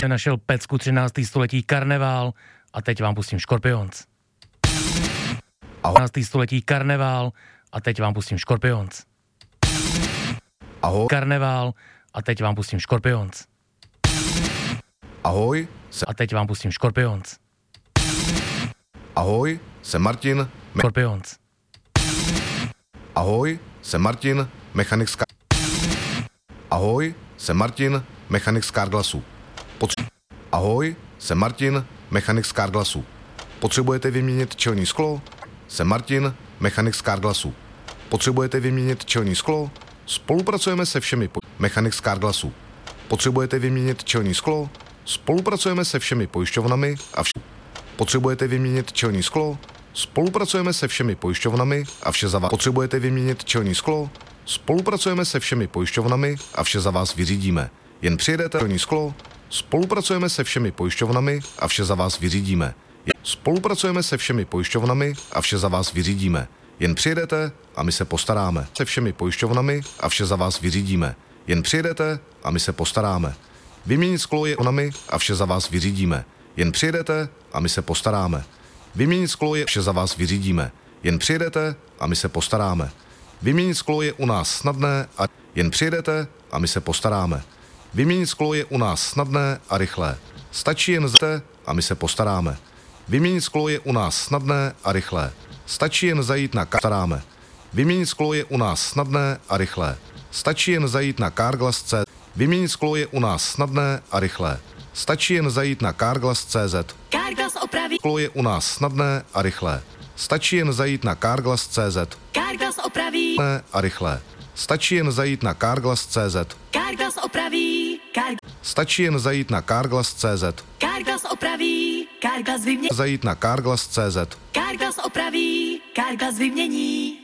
Našel pecku 13. století Karneval a teď vám pustím Scorpions. 13. století Karneval a teď vám pustím Scorpions. Ahoj. Karneval a teď vám pustím Scorpions. Ahoj. A teď vám pustím Scorpions. Ahoj, jsem Martin. Scorpions. Ahoj, jsem Martin, mechanik z Ahoj, jsem Martin, mechanik z Carglassu. Ahoj, jsem Martin, mechanik z Carglassu. Potřebujete vyměnit čelní sklo? Jsem Martin, mechanik z Carglassu. Potřebujete vyměnit čelní sklo? Spolupracujeme se všemi mechanik z Carglassu. Potřebujete vyměnit čelní sklo? Spolupracujeme se všemi pojišťovnami a Potřebujete vyměnit čelní sklo? Spolupracujeme se všemi pojišťovnami a vše za vás. Potřebujete vyměnit čelní sklo? Spolupracujeme se všemi pojišťovnami a vše za vás vyřídíme. Jen přijedete čelní sklo? Spolupracujeme se všemi pojišťovnami a vše za vás vyřídíme. Spolupracujeme se všemi pojišťovnami a vše za vás vyřídíme. Jen přijedete a my se postaráme. Se všemi pojišťovnami a vše za vás vyřídíme. Jen přijedete a my se postaráme. Vyměnit sklo je onami a vše za vás vyřídíme. Jen přijedete a my se postaráme. Vyměnit sklo je vše za vás vyřídíme. Jen přijedete a my se postaráme. Vyměnit sklo je u nás snadné a jen přijedete a my se postaráme. Vyměnit sklo je u nás snadné a rychlé. Stačí jen zajít a my se postaráme. Vyměnit sklo je u nás snadné a rychlé. Stačí jen zajít na postaráme. Vyměnit sklo je u nás snadné a rychlé. Stačí jen zajít na Carglass.cz. Vyměnit sklo je u nás snadné a rychlé. Stačí jen zajít na Carglass.cz. Carglass opraví. Sklo je u nás snadné a rychlé. Stačí jen zajít na Carglass.cz. Carglass opraví. A rychlé. Stačí jen zajít na Carglass.cz. Carglass opraví. Stačí jen zajít na Carglass.cz. Carglass opraví. Carglass vymění. Zajít na Carglass.cz. Carglass opraví. Carglass vymění.